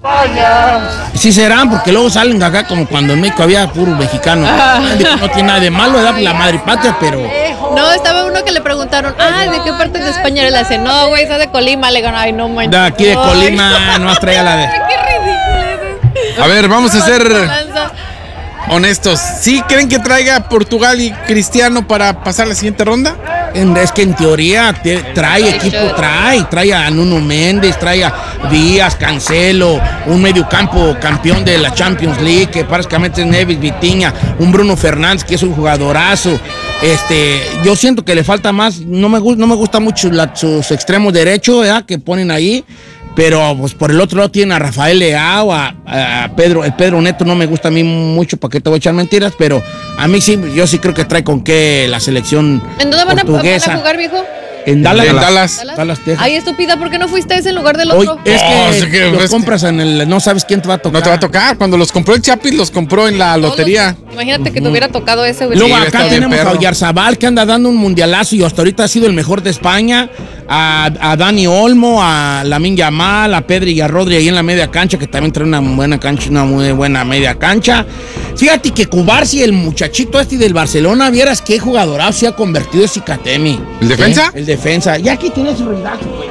Sí serán, porque luego salen acá como cuando en México había puro mexicano. No tiene nada de malo, ¿verdad? La madre patria, pero... No, estaba uno que le preguntaron, ¿de qué parte de España le hace? No, güey, está de Colima. Le digo, ay, no manches. De aquí de Colima, no traía la de... Qué ridículo es. A ver, vamos a ser honestos. ¿Sí creen que traiga Portugal y Cristiano para pasar la siguiente ronda? Es que en teoría trae equipo, trae a Nuno Méndez, trae a Díaz, Cancelo, un mediocampo campeón de la Champions League, que prácticamente es Neves, Vitinha, un Bruno Fernández, que es un jugadorazo. Yo siento que le falta más, no me gusta mucho sus extremos derechos, ¿verdad? Que ponen ahí. Pero pues por el otro lado tiene a Rafael Leao, a Pedro. El Pedro Neto no me gusta a mí mucho, ¿para qué te voy a echar mentiras? Pero a mí sí, yo sí creo que trae con qué la selección ¿En dónde van a portuguesa. jugar, viejo? En Dallas. Dallas, Texas. Ay, estúpida, ¿por qué no fuiste a ese en lugar del otro? Es que los compras en el... No sabes quién te va a tocar. No te va a tocar. Cuando los compró el Chapis, los compró en la lotería. Imagínate que te hubiera tocado ese, güey. Luego Sí, acá tenemos a Oyarzabal, que anda dando un mundialazo y hasta ahorita ha sido el mejor de España. A Dani Olmo, a Lamine Yamal, a Pedri y a Rodri ahí en la media cancha, que también trae una buena cancha, una muy buena media cancha. Fíjate que Cubarsi, el muchachito del Barcelona, vieras qué jugadorazo se ha convertido ese Catemi. ¿El defensa? El defensa. Ya aquí tiene su ruidazo, güey.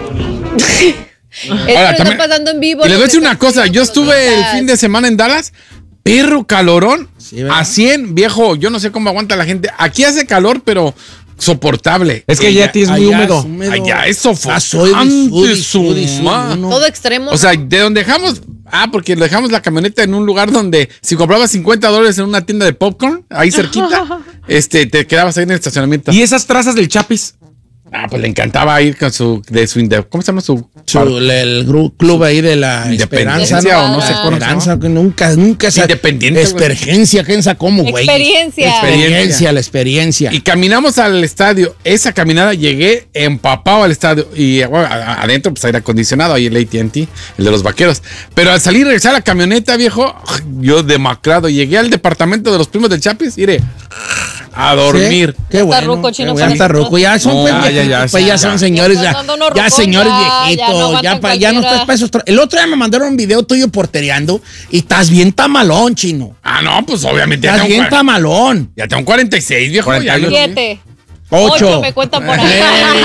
Ahora, Esto también- está pasando en vivo. Y les voy a decir lo que una está cosa. Yo haciendo estuve el cosas. fin de semana en Dallas. Perro calorón. Sí, ¿verdad? A 100, viejo. Yo no sé cómo aguanta la gente. Aquí hace calor, pero soportable. Es que ya es muy húmedo. Allá es sofocante, Sudi, ma. Todo extremo. O sea, de donde dejamos... porque dejamos la camioneta en un lugar donde si comprabas $50 en una tienda de popcorn, ahí cerquita, te quedabas ahí en el estacionamiento. ¿Y esas trazas del Chapis? Pues le encantaba ir con ¿cómo se llama su? El club ahí de la Independencia, Esperanza, o no sé cómo se Esperanza, que nunca Independiente, güey. Experiencia, ¿quién sabe cómo, güey? Experiencia. La experiencia. Y caminamos al estadio. Esa caminada llegué empapado al estadio. Y bueno, adentro, pues aire acondicionado, ahí el AT&T, el de los vaqueros. Pero al salir y regresar a la camioneta, viejo, yo demacrado. Llegué al departamento de los primos del Chapis, mire, a dormir. ¿Sí? Qué bueno. ruco, chino, Ya está ruco. Ya son No, pues, ya, viejitos, pues, ya son señores. Ya Ya, están dando unos ya rucos, señores ya viejitos. no aguantan Ya no cualquiera. estás para esos. El otro día me mandaron un video tuyo portereando y estás bien tamalón, chino. No, pues obviamente Estás bien tamalón. ya tengo 46, viejo. Ya yo- 7. 8. me cuentan por ahí.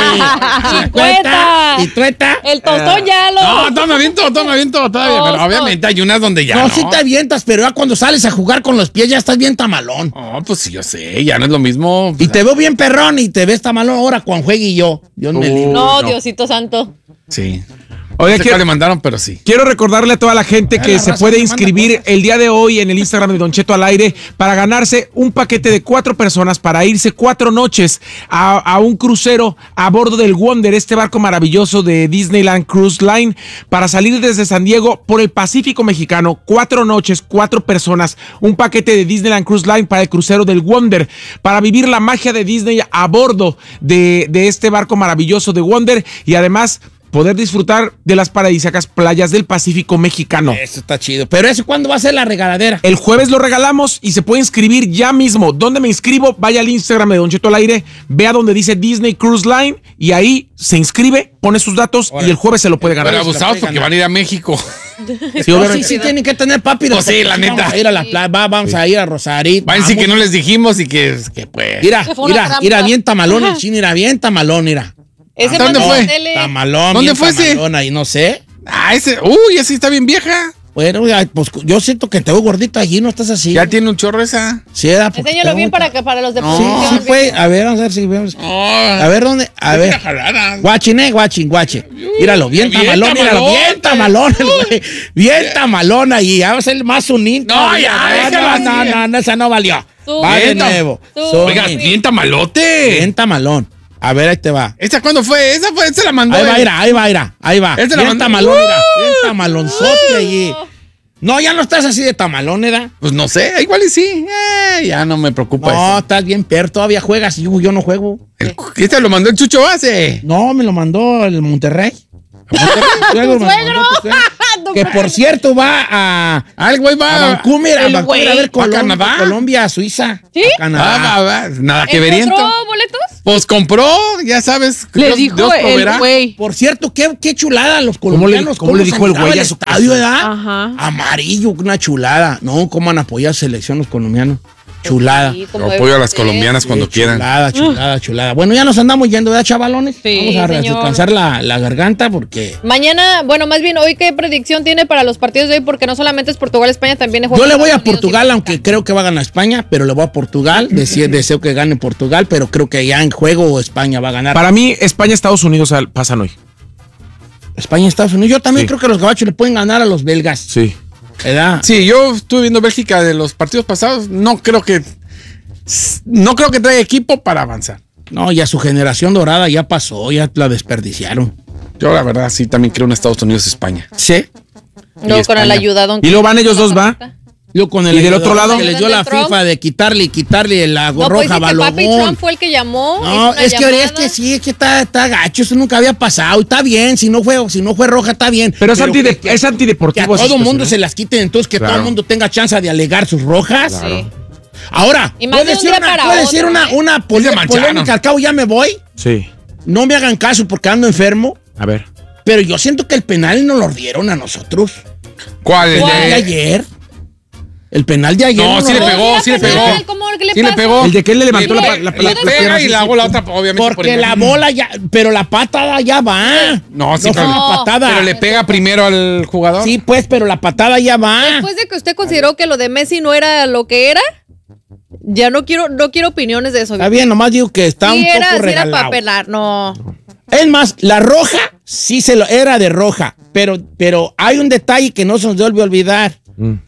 50. 50. ¿Y tueta? El tostón ya lo... No, todavía me aviento todavía. Pero Oso. obviamente hay unas donde ya No, no. sí te avientas, pero ya cuando sales a jugar con los pies ya estás bien tamalón. No, pues sí, yo sé, ya no es lo mismo. Y te veo bien perrón y te ves tamalón ahora con Juegue y yo. Dios me libre. No, no. Diosito santo. Sí. Oiga, No sé cuál le mandaron, pero sí. Quiero recordarle a toda la gente que la se raza puede me manda inscribir cosas. el día de hoy en el Instagram de Don Cheto al aire para ganarse un paquete de 4 personas para irse 4 noches a un crucero a bordo del Wonder, este barco maravilloso de Disneyland Cruise Line, para salir desde San Diego por el Pacífico Mexicano. 4 noches, 4 personas, un paquete de Disneyland Cruise Line para el crucero del Wonder, para vivir la magia de Disney a bordo de este barco maravilloso de Wonder y además poder disfrutar de las paradisíacas playas del Pacífico Mexicano. Eso está chido. Pero eso, ¿cuándo va a ser la regaladera? El jueves lo regalamos y se puede inscribir ya mismo. ¿Dónde me inscribo? Vaya al Instagram de Don Cheto al aire, vea donde dice Disney Cruise Line y ahí se inscribe, pone sus datos y el jueves se lo puede Pero ganar. abusados porque van a ir a México. Sí, sí, tienen que tener papi. Pues sí, la neta. Vamos a ir a la playa, vamos a ir a Rosarito. Va a decir que no les dijimos y que pues. Mira, Que fue una trampa. bien tamalón el chino, bien tamalón, mira. Ese ¿Dónde manda fue? la tele. Tamalón, ¿Dónde bien fue ese? tamalón ahí, no sé. Esa sí está bien vieja. Bueno, ya, pues yo siento que te veo gordito allí, no estás así. Ya tiene un chorro esa. Sí, era porque Enséñalo te bien veo para los de Sí, producción. sí fue. A ver, vamos a ver si vemos. A ver dónde. A ver. Guachín, guache. Míralo, bien Bien tamalón, míralo, tamalón, bien tamalón el güey. Bien tamalón ahí. Vamos a ser más unido. No, ya, déjalo así. no, esa no valió. Tú, Va de bien, nuevo. tú. Oiga, bien tamalote. Bien tamalón. A ver, ahí te va. ¿Esta cuándo fue? Esa se la mandó. Ahí va. Este la Bien mandó. tamalón, mira. Bien tamalonzote allí. No, ya no estás así de tamalón, ¿verdad? Pues no sé, igual y sí. Ya no me preocupa No, eso. estás bien perro. Todavía juegas y yo no juego. ¿Este lo mandó el Chucho Base? No, me lo mandó el Monterrey. ¡Tu suegro! Que por cierto va a El güey va. Vancouver, a el Vancouver a ver güey. ¿A Canadá? Colombia, a Suiza. ¿Sí? A Canadá. Nada que veriento. ¿Encontró boletos? Pues compró, ya sabes. Le Dios dijo el proveerá. güey. Por cierto, qué chulada los colombianos. ¿Cómo le dijo el güey al a su estadio, ¿verdad? Ajá. Amarillo, una chulada. No, cómo han apoyado a selección los colombianos. Chulada. Sí, como Apoyo a debe las ser. colombianas cuando quieran. Chulada. Bueno, ya nos andamos yendo, ¿verdad, chavalones? Sí, Vamos a señor. descansar la garganta porque... Mañana, bueno, más bien hoy, ¿qué predicción tiene para los partidos de hoy? Porque no solamente es Portugal, España, también es Yo le voy a Estados Unidos Portugal, y aunque creo que va a ganar España, pero le voy a Portugal. Deseo que gane Portugal, pero creo que ya en juego España va a ganar. Para mí, España, Estados Unidos pasan hoy. España, Estados Unidos. Yo también Sí. creo que los gabachos le pueden ganar a los belgas. Sí. ¿Verdad? Sí, yo estuve viendo Bélgica de los partidos pasados. No creo que traiga equipo para avanzar. No, ya su generación dorada ya pasó, ya la desperdiciaron. Yo, la verdad, sí también creo en Estados Unidos-España. Sí. No, con el España. ayudadón. Y luego van ellos dos, ¿va? Yo con el ¿Y del otro ayudador lado? que les dio la ¿Trump? FIFA de quitarle la No, pues roja dice que Papi Balogón. Trump fue el que llamó. hizo No, una es que llamada. es que está gacho, eso nunca había pasado. Está bien, si no fue roja, está bien. Pero es que a antideportivo. esa todo mundo situación, se las quiten, entonces que todo Claro. el mundo tenga chance de alegar sus rojas. Sí. Ahora, Y más de un día para puede ser otro, una mancharon. polémica, al cabo ya me voy. Sí. No me hagan caso porque ando enfermo, A ver. pero yo siento que el penal nos lo dieron a nosotros. ¿Cuál? El ¿Cuál? de ayer. El penal de ayer. No, sí le nos lo- pegó, Era sí le penal, pegó. ¿cómo? ¿Qué le Sí le pasa? pegó. ¿El de qué le levantó Le- la le pierna? pega y Sí, la sí. bola otra, obviamente. por Porque el- la bola ya, pero la patada ya va. No, sí, fue pero- una patada. Pero le pega primero al jugador. Sí, pues, pero la patada ya va. Después de que usted consideró que lo de Messi no era lo que era, ya no quiero opiniones de eso. Está bien, nomás digo que está Sí un poco era para regalado. pelar, no. Es más, la roja sí era de roja, pero hay un detalle que no se nos debe olvidar.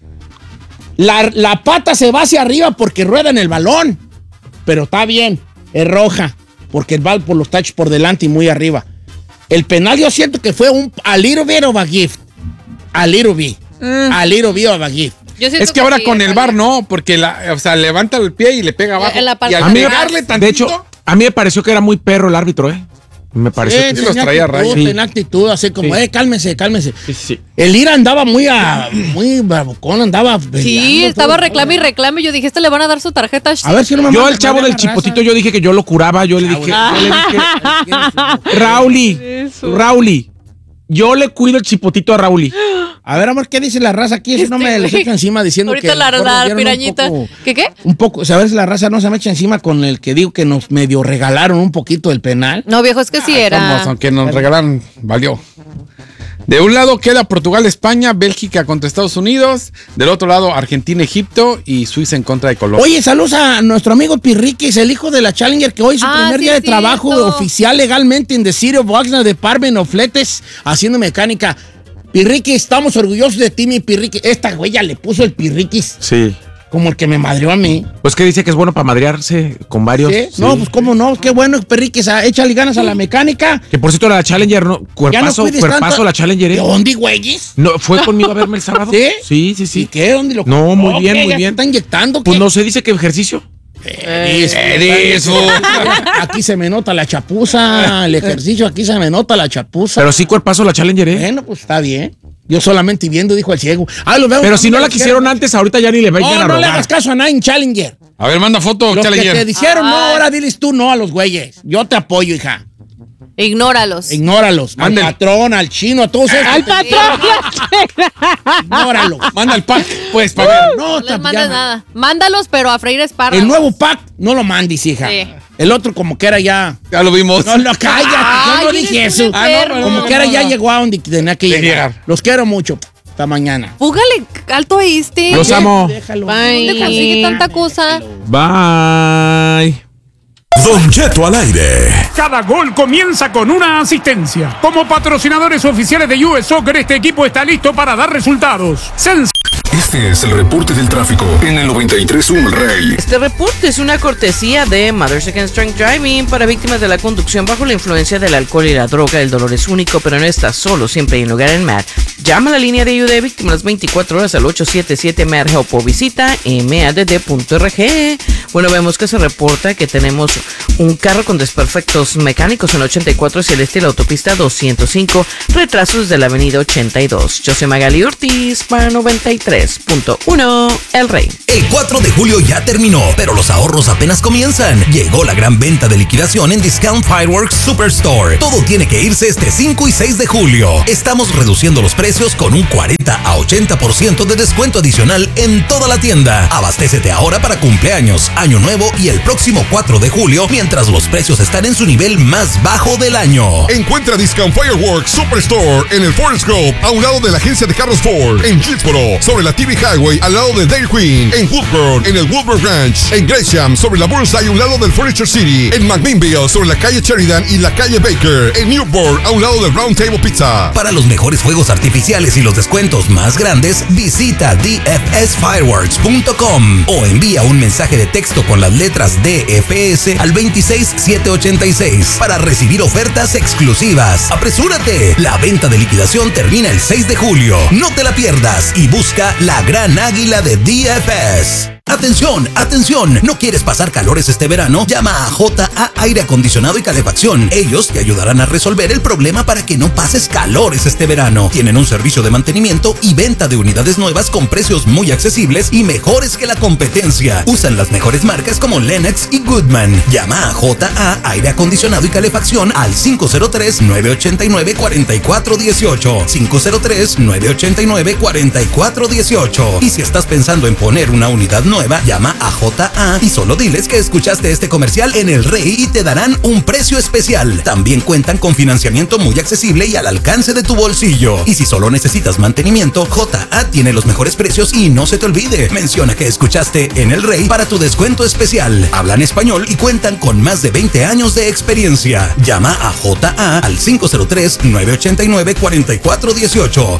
La pata se va hacia arriba porque rueda en el balón, pero está bien, es roja, porque va por los tachos por delante y muy arriba. El penal yo siento que fue a little bit of a gift. A little bit of a gift. Yo siento Es que ahora sí, con el vale. VAR no, porque levanta el pie y le pega abajo. En la parte y al de atrás. pegarle tantito, De hecho, a mí me pareció que era muy perro el árbitro, ¿eh? Me pareció que sí los traía a raya. Tenía actitud, así como, Sí. Cálmese. sí. El Ira andaba muy bravucón, andaba Sí, peleando, estaba todo. reclame y reclame. Yo dije, le van a dar su tarjeta. A ver si no me Yo manda- al chavo manda del la chipotito, raza. yo dije que yo lo curaba, yo le dije, Rauli, yo le cuido el chipotito a Rauli. A ver, amor, ¿qué dice la raza aquí? Eso no me les echa encima diciendo Ahorita que... a lo mejor nos dieron pirañita. un poco- ¿Qué? Un poco, a ver si la raza no se me echa encima con el que digo que nos medio regalaron un poquito del penal. No, viejo, es que sí era. vamos, aunque nos regalaron, valió. De un lado queda Portugal, España, Bélgica contra Estados Unidos. Del otro lado, Argentina, Egipto y Suiza en contra de Colombia. Oye, saludos a nuestro amigo Pirriquis, el hijo de la Challenger, que hoy es su primer sí, día de cierto. trabajo oficial legalmente en The City of Oxnard, Department of Fletes, haciendo mecánica. Pirriquis, estamos orgullosos de ti, mi Pirriquis. Esta güey le puso el Pirriquis Sí. como el que me madreó a mí. Pues que dice que es bueno para madrearse con varios. ¿Sí? Sí. No, pues cómo no, qué bueno, Pirriquis, échale ganas a la mecánica. Que por cierto, la Challenger, ¿no? Cuerpazo, cuides cuerpazo tanto. la Challenger, ¿De ¿eh? dónde, güeyes? No, fue conmigo a verme el sábado. ¿Sí? Sí, sí, ¿Y sí. qué? ¿Dónde lo No, muy compró? bien, ¿Qué? muy ¿Ya bien. te está inyectando? Pues ¿qué? no sé, dice que ejercicio. Eso. Aquí se me nota la chapuza, el ejercicio, aquí se me nota la chapuza. Pero sí, cuerpazo la Challenger, ¿eh? Bueno, pues está bien. Yo solamente viendo, dijo el ciego. Ah, lo veo. Pero si no la quisieron antes, ahorita ya ni le vayan a No, no le robar. hagas caso a nadie en Challenger. A ver, manda foto, Los que te Challenger. dijeron, no, ahora diles tú no a los güeyes. Yo te apoyo, hija. Ignóralos. Ignóralos. Al Mándale. patrón, al chino, a todos esos. Al patrón. Ignóralos. Manda el pack, pues, para ver. No les ya- mandes nada. Mándalos, pero a freír espárragos. El nuevo pack, no lo mandes, hija. Sí. El otro como que era ya... Ya lo vimos. No, no, cállate, Ay, yo no eres dije un eso. enfermo. Como que era ya llegó a donde tenía que Tenía que llegar. llegar. Los quiero mucho. Hasta mañana. Púgale alto a este. Los amo. Déjalo. ¿Dónde consigue tanta cosa? Bye. Don Cheto al aire. Cada gol comienza con una asistencia. Como patrocinadores oficiales de US Soccer, este equipo está listo para dar resultados. Este es el reporte del tráfico en el 93.1 El Rey. Este reporte es una cortesía de Mothers Against Drunk Driving para víctimas de la conducción bajo la influencia del alcohol y la droga. El dolor es único, pero no estás solo. Siempre hay un lugar en MAD. Llama a la línea de ayuda de víctimas las 24 horas al 877-MAD-HELP o visita madd.org. Bueno, vemos que se reporta que tenemos un carro con desperfectos mecánicos en 84 Celeste y la autopista 205, retrasos de la avenida 82. José Magali Ortiz para 93.1 El Rey. El 4 de julio ya terminó, pero los ahorros apenas comienzan. Llegó la gran venta de liquidación en Discount Fireworks Superstore. Todo tiene que irse este 5 y 6 de julio. Estamos reduciendo los precios con un 40 a 80% de descuento adicional en toda la tienda. Abastécete ahora para cumpleaños, Año Nuevo y el próximo 4 de julio, mientras los precios están en su nivel más bajo del año. Encuentra Discount Fireworks Superstore en el Forest Grove, a un lado de la agencia de carros Ford, en Hillsboro, sobre la TV Highway, al lado de Dale Queen, en Woodburn, en el Woodburn Ranch, en Gresham, sobre la Bullseye, a un lado del Furniture City, en McMinnville, sobre la calle Sheridan y la calle Baker, en Newport, a un lado del Round Table Pizza. Para los mejores fuegos artificiales y los descuentos más grandes, visita dfsfireworks.com o envía un mensaje de texto con las letras DFS al 26786 para recibir ofertas exclusivas. ¡Apresúrate! La venta de liquidación termina el 6 de julio. No te la pierdas y busca la Gran Águila de DFS. ¡Atención! ¡Atención! ¿No quieres pasar calores este verano? Llama a JA Aire Acondicionado y Calefacción. Ellos te ayudarán a resolver el problema para que no pases calores este verano. Tienen un servicio de mantenimiento y venta de unidades nuevas con precios muy accesibles y mejores que la competencia. Usan las mejores marcas como Lennox y Goodman. Llama a JA Aire Acondicionado y Calefacción al 503-989-4418. 503-989-4418. Y si estás pensando en poner una unidad nueva, llama a JA y solo diles que escuchaste este comercial en El Rey y te darán un precio especial. También cuentan con financiamiento muy accesible y al alcance de tu bolsillo. Y si solo necesitas mantenimiento, JA tiene los mejores precios y no se te olvide, menciona que escuchaste en El Rey para tu descuento especial. Hablan español y cuentan con más de 20 años de experiencia. Llama a JA al 503-989-4418.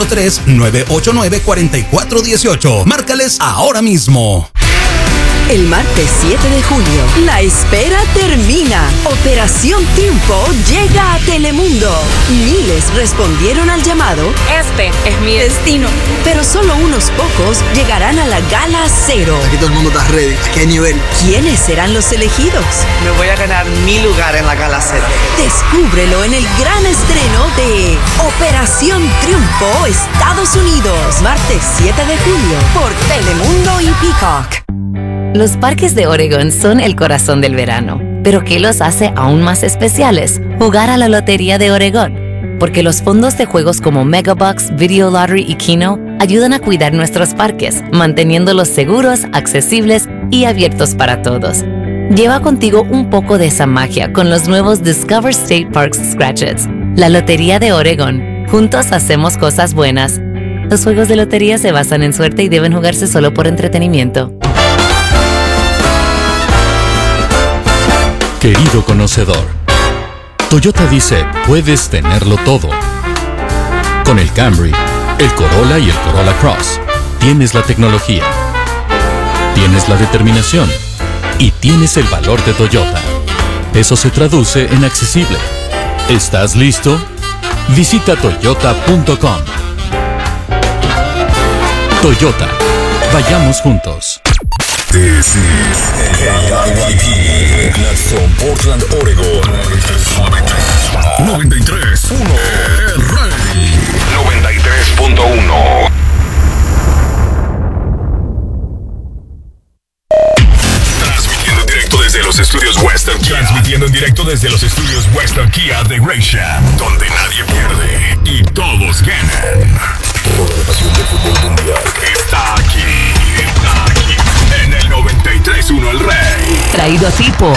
503-989-4418. Márcales ahora mismo. El martes 7 de julio, la espera termina. Operación Triunfo llega a Telemundo. Miles respondieron al llamado. Este es mi destino. Pero solo unos pocos llegarán a la Gala Cero. Aquí todo el mundo está ready. ¿A qué nivel? ¿Quiénes serán los elegidos? Me voy a ganar mi lugar en la Gala Cero. Descúbrelo en el gran estreno de Operación Triunfo Estados Unidos. Martes 7 de julio por Telemundo y Peacock. Los parques de Oregon son el corazón del verano. ¿Pero qué los hace aún más especiales? Jugar a la Lotería de Oregón. Porque los fondos de juegos como Megabucks, Video Lottery y Keno ayudan a cuidar nuestros parques, manteniéndolos seguros, accesibles y abiertos para todos. Lleva contigo un poco de esa magia con los nuevos Discover State Parks Scratch-Its. La Lotería de Oregón. Juntos hacemos cosas buenas. Los juegos de lotería se basan en suerte y deben jugarse solo por entretenimiento. Querido conocedor, Toyota dice, puedes tenerlo todo. Con el Camry, el Corolla y el Corolla Cross, tienes la tecnología, tienes la determinación y tienes el valor de Toyota. Eso se traduce en accesible. ¿Estás listo? Visita toyota.com. Toyota, vayamos juntos. This is KIYP, Gladstone, Portland, Oregon. 93.1 El Rey. 93.1. Transmitiendo en directo desde los estudios Western Kia. Transmitiendo en directo desde los estudios Western Kia de Gresham, donde nadie pierde y todos ganan. Toda la pasión del fútbol mundial está aquí. En el 93.1 El Rey. Traído a ti por...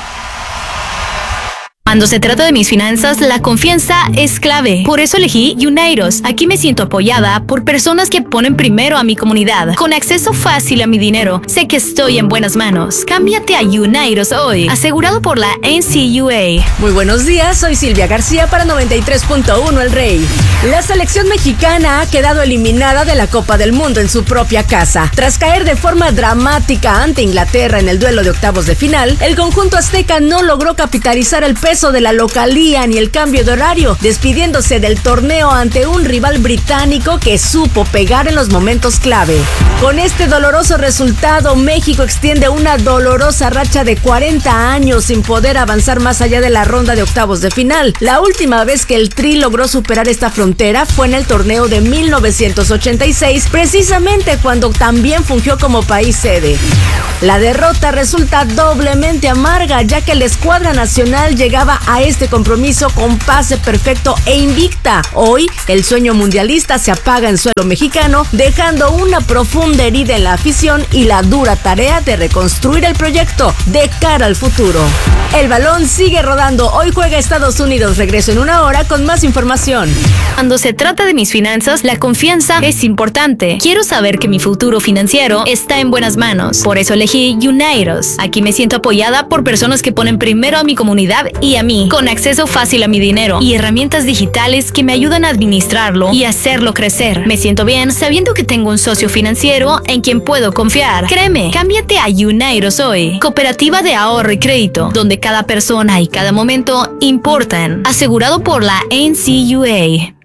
Cuando se trata de mis finanzas, la confianza es clave. Por eso elegí Unairos. Aquí me siento apoyada por personas que ponen primero a mi comunidad. Con acceso fácil a mi dinero, sé que estoy en buenas manos. Cámbiate a Unairos hoy. Asegurado por la NCUA. Muy buenos días, soy Silvia García para 93.1 El Rey. La selección mexicana ha quedado eliminada de la Copa del Mundo en su propia casa. Tras caer de forma dramática ante Inglaterra en el duelo de octavos de final, el conjunto azteca no logró capitalizar el peso eso de la localía ni el cambio de horario, despidiéndose del torneo ante un rival británico que supo pegar en los momentos clave. Con este doloroso resultado, México extiende una dolorosa racha de 40 años sin poder avanzar más allá de la ronda de octavos de final. La última vez que el Tri logró superar esta frontera fue en el torneo de 1986, precisamente cuando también fungió como país sede. La derrota resulta doblemente amarga, ya que la escuadra nacional llegaba a este compromiso con pase perfecto e invicta. Hoy, el sueño mundialista se apaga en suelo mexicano, dejando una profunda herida en la afición y la dura tarea de reconstruir el proyecto de cara al futuro. El balón sigue rodando. Hoy juega Estados Unidos. Regreso en una hora con más información. Cuando se trata de mis finanzas, la confianza es importante. Quiero saber que mi futuro financiero está en buenas manos. Por eso elegí Unidos. Aquí me siento apoyada por personas que ponen primero a mi comunidad y a mí, con acceso fácil a mi dinero y herramientas digitales que me ayudan a administrarlo y hacerlo crecer. Me siento bien sabiendo que tengo un socio financiero en quien puedo confiar. Créeme, cámbiate a Unidos hoy. Cooperativa de ahorro y crédito, donde cada persona y cada momento importan. Asegurado por la NCUA.